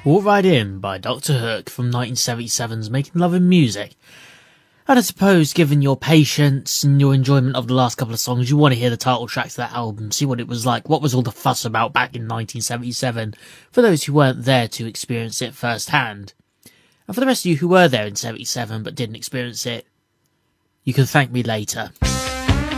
Walk Right In by Dr. Hook from 1977's Making Love and Music. And I suppose, given your patience and your enjoyment of the last couple of songs, you want to hear the title track to that album, see what it was like, what was all the fuss about back in 1977, for those who weren't there to experience it firsthand. And for the rest of you who were there in 77 but didn't experience it, you can thank me later.